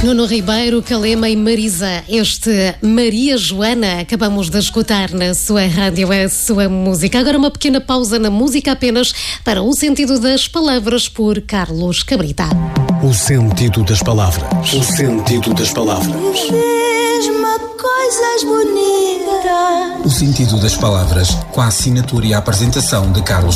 Nuno Ribeiro, Calema e Marisa. Este Maria Joana acabamos de escutar na sua rádio, a sua música. Agora uma pequena pausa na música apenas para o sentido das palavras por Carlos Cabrita. O sentido das palavras. O sentido das palavras. Diz-me coisas bonitas. O sentido das palavras, com a assinatura e a apresentação de Carlos